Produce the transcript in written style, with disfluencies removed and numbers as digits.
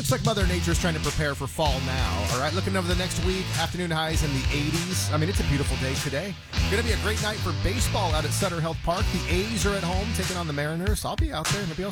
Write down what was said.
Looks like Mother Nature's trying to prepare for fall now. All right, looking over the next week, afternoon highs in the 80s. I mean, it's a beautiful day today. Going to be a great night for baseball out at Sutter Health Park. The A's are at home taking on the Mariners. I'll be out there. Maybe I'll